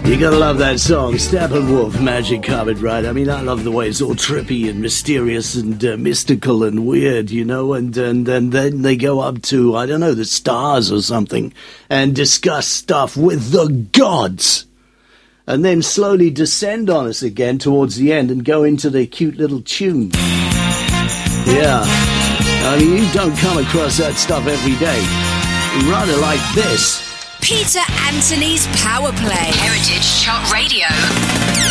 You gotta love that song, Steppenwolf, Magic Carpet Ride. I mean, I love the way it's all trippy and mysterious and mystical and weird, you know, and then they go up to, I don't know, the stars or something and discuss stuff with the gods. And then slowly descend on us again towards the end and go into the cute little tune. Yeah. I mean, you don't come across that stuff every day. Rather like this. Peter Anthony's Power Play. Heritage Chart Radio.